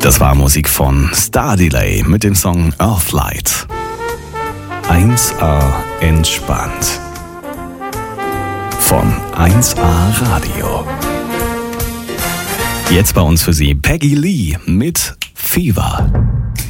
Das war Musik von Star Delay mit dem Song Earthlight. 1A entspannt. Von 1A Radio. Jetzt bei uns für Sie Peggy Lee mit Fever.